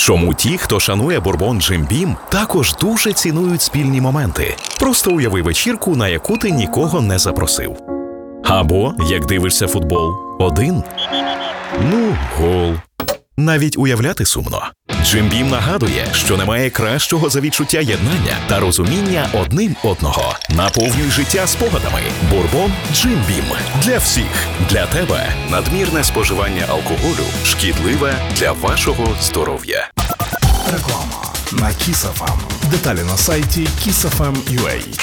Чому ті, хто шанує бурбон Джим Бім, також дуже цінують спільні моменти. Просто уяви вечірку, на яку ти нікого не запросив. Або, як дивишся футбол, один. Гол. Навіть уявляти сумно. Джим Бім нагадує, що немає кращого за відчуття єднання та розуміння одним одного. Наповнюй життя спогадами. Бурбон Джим Бім. Для всіх. Для тебе. Надмірне споживання алкоголю шкідливе для вашого здоров'я. Реклама на Kiss FM. Деталі на сайті kissfm.ua.